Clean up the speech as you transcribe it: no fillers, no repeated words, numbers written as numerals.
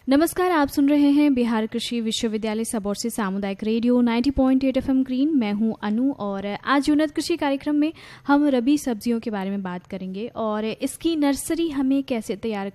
नमस्कार, आप सुन रहे हैं बिहार कृषि विश्वविद्यालय सबौर से सामुदायिक रेडियो 90.8 एफएम ग्रीन। मैं हूं अनु और आज उन्नत कृषि कार्यक्रम में हम रबी सब्जियों के बारे में बात करेंगे और इसकी नर्सरी हमें कैसे तैयार